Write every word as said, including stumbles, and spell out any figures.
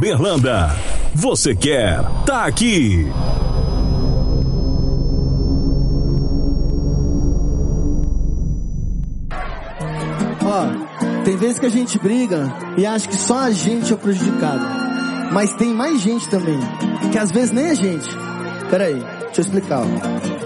Uberlândia. Você quer, tá aqui. Ó, tem vezes que a gente briga e acha que só a gente é o prejudicado. Mas tem mais gente também, que às vezes nem a gente. Peraí, deixa eu explicar, ó.